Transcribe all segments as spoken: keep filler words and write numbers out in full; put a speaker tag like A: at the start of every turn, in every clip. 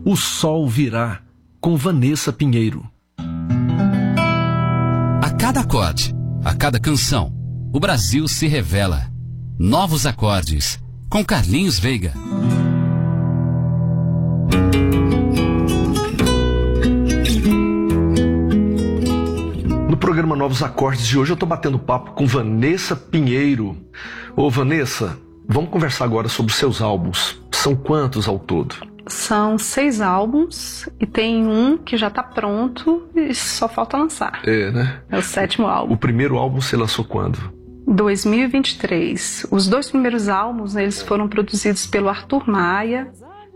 A: O Sol Virá, com Vanessa Pinheiro.
B: A cada acorde, a cada canção, o Brasil se revela. Novos acordes, com Carlinhos Veiga.
A: No programa Novos Acordes de hoje eu estou batendo papo com Vanessa Pinheiro. Ô Vanessa, vamos conversar agora sobre os seus álbuns. São quantos ao todo?
C: São seis álbuns e tem um que já está pronto e só falta lançar.
A: É, né?
C: É o sétimo álbum.
A: O primeiro álbum você lançou quando?
C: dois mil e vinte e três. Os dois primeiros álbuns, eles foram produzidos pelo Arthur Maia,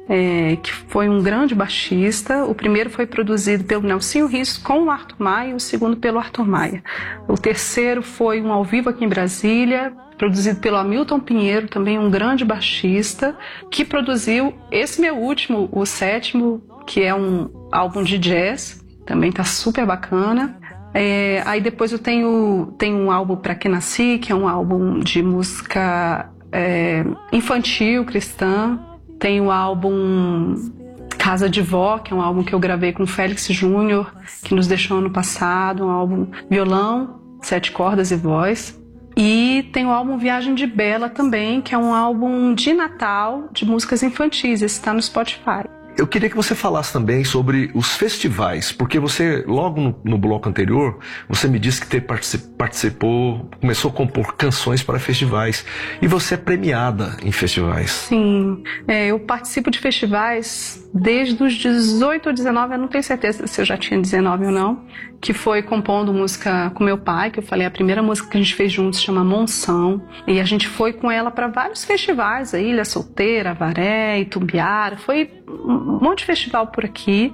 C: é, que foi um grande baixista. O primeiro foi produzido pelo Nelsinho Rios com o Arthur Maia e o segundo pelo Arthur Maia. O terceiro foi um ao vivo aqui em Brasília, produzido pelo Hamilton Pinheiro, também um grande baixista, que produziu esse meu último, o sétimo, que é um álbum de jazz, também está super bacana. É, aí depois eu tenho, tenho um álbum Pra Que Nasci, que é um álbum de música é, infantil, cristã. Tem o álbum Casa de Vó, que é um álbum que eu gravei com o Félix Júnior, que nos deixou ano passado, um álbum violão, sete cordas e voz. E tem o álbum Viagem de Bela também, que é um álbum de Natal, de músicas infantis. Esse está no Spotify.
A: Eu queria que você falasse também sobre os festivais, porque você, logo no, no bloco anterior, você me disse que ter particip, participou, começou a compor canções para festivais, e você é premiada em festivais.
C: Sim, é, eu participo de festivais desde os dezoito ou dezenove, eu não tenho certeza se eu já tinha dezenove ou não, que foi compondo música com meu pai, que eu falei, a primeira música que a gente fez juntos se chama Monção, e a gente foi com ela para vários festivais, a Ilha Solteira, Avaré, Itumbiara, foi um monte de festival por aqui.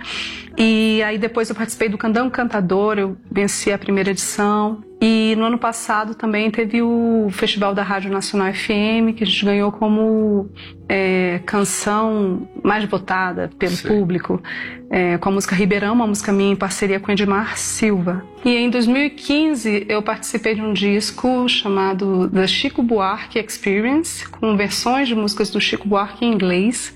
C: E aí depois eu participei do Candango Cantador, eu venci a primeira edição. E no ano passado também teve o Festival da Rádio Nacional F M, que a gente ganhou como é, canção mais votada pelo Sim. público, é, com a música Ribeirão, uma música minha em parceria com Edmar Silva. E em dois mil e quinze eu participei de um disco chamado The Chico Buarque Experience, com versões de músicas do Chico Buarque em inglês.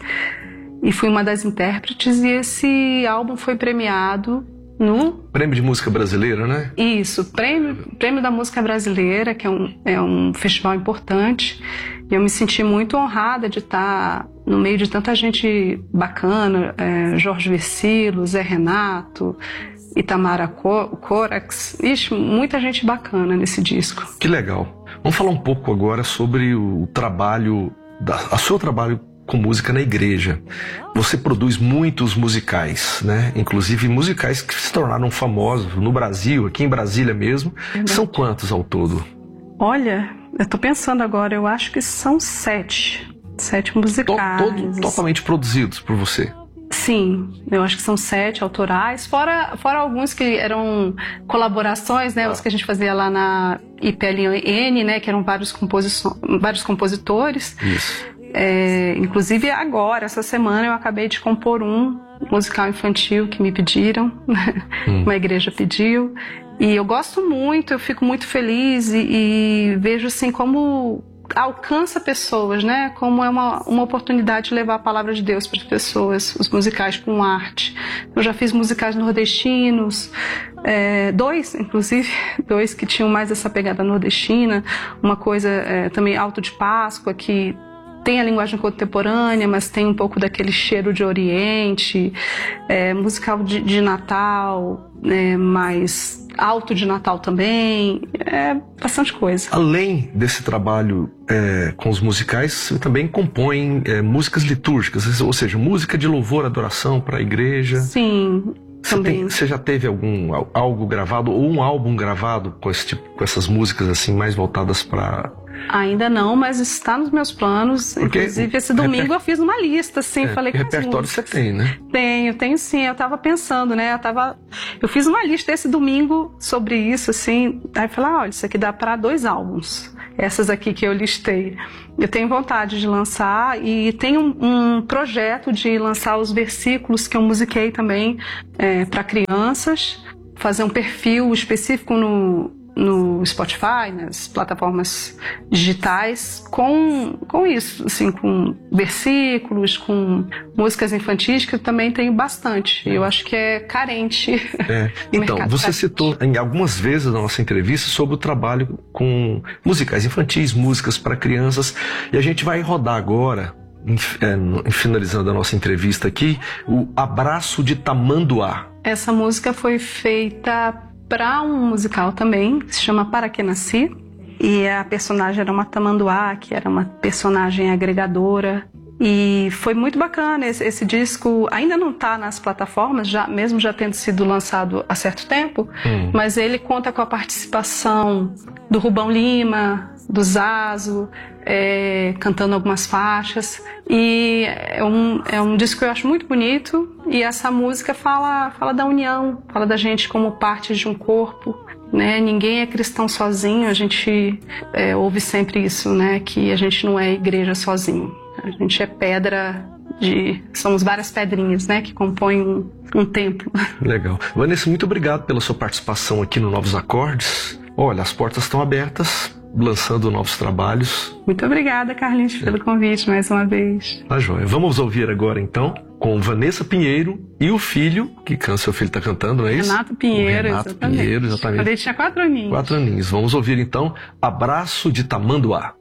C: E fui uma das intérpretes, e esse álbum foi premiado no...
A: Prêmio de Música Brasileira, né?
C: Isso, Prêmio, Prêmio da Música Brasileira, que é um, é um festival importante. E eu me senti muito honrada de estar no meio de tanta gente bacana, é, Jorge Versilo, Zé Renato, Itamara Corax, ixi, muita gente bacana nesse disco.
A: Que legal. Vamos falar um pouco agora sobre o trabalho, da, o seu trabalho com música na igreja. Você produz muitos musicais, né? Inclusive musicais que se tornaram famosos no Brasil, aqui em Brasília mesmo. Verdade. São quantos ao todo?
C: Olha, eu tô pensando agora, eu acho que são sete. Sete musicais.
A: To, todo, totalmente produzidos por você?
C: Sim, eu acho que são sete autorais, fora, fora alguns que eram colaborações, né? Ah. Os que a gente fazia lá na I P L N, né? Que eram vários, composições, vários compositores.
A: Isso.
C: É, inclusive agora, essa semana, eu acabei de compor um musical infantil que me pediram, hum. uma igreja pediu, e eu gosto muito, eu fico muito feliz e, e vejo assim como alcança pessoas, né? Como é uma, uma oportunidade de levar a palavra de Deus para as pessoas, os musicais com arte. Eu já fiz musicais nordestinos, é, dois, inclusive, dois que tinham mais essa pegada nordestina, uma coisa é, também Alto de Páscoa, que tem a linguagem contemporânea, mas tem um pouco daquele cheiro de Oriente, é, musical de, de Natal, é, mais alto de Natal também, é bastante coisa.
A: Além desse trabalho é, com os musicais, você também compõe é, músicas litúrgicas, ou seja, música de louvor, adoração para a igreja.
C: Sim.
A: Você, tem, você já teve algum algo gravado ou um álbum gravado com esse tipo, com essas músicas assim mais voltadas para...
C: Ainda não, mas está nos meus planos. Porque inclusive esse domingo reper... eu fiz uma lista, assim,
A: é,
C: falei que
A: repertório você tem, né?
C: Tenho, tenho sim. Eu tava pensando, né? Eu tava, eu fiz uma lista esse domingo sobre isso, assim. Aí eu falei, ah, olha, isso aqui dá para dois álbuns. Essas aqui que eu listei. Eu tenho vontade de lançar e tenho um, um projeto de lançar os versículos que eu musiquei também é, para crianças, fazer um perfil específico no no Spotify, nas plataformas digitais, com, com isso, assim, com versículos, com músicas infantis, que eu também tenho bastante. Eu acho que é carente.
A: É. Então, você citou em algumas vezes na nossa entrevista sobre o trabalho com musicais infantis, músicas para crianças, e a gente vai rodar agora, em, é, finalizando a nossa entrevista aqui, o Abraço de Tamanduá.
C: Essa música foi feita para um musical também, que se chama Para Que Nasci, e a personagem era uma tamanduá, que era uma personagem agregadora, e foi muito bacana. Esse, esse disco ainda não está nas plataformas, já, mesmo já tendo sido lançado há certo tempo, hum. mas ele conta com a participação do Rubão Lima, do Zazo, é, cantando algumas faixas, e é um, é um disco que eu acho muito bonito, e essa música fala, fala da união, fala da gente como parte de um corpo, né? Ninguém é cristão sozinho, a gente é, ouve sempre isso, né? Que a gente não é igreja sozinho, a gente é pedra de... somos várias pedrinhas, né? Que compõem um, um templo.
A: Legal. Vanessa, muito obrigado pela sua participação aqui no Novos Acordes. Olha, as portas estão abertas, lançando novos trabalhos.
C: Muito obrigada, Carlinhos, pelo convite mais uma vez.
A: Tá joia. Vamos ouvir agora, então, com Vanessa Pinheiro e o filho, que seu filho está cantando, não é isso?
C: Renato Pinheiro,
A: o Renato
C: exatamente.
A: Pinheiro, exatamente.
C: Quando ele tinha quatro aninhos.
A: Quatro aninhos. Vamos ouvir, então, Abraço de Tamanduá.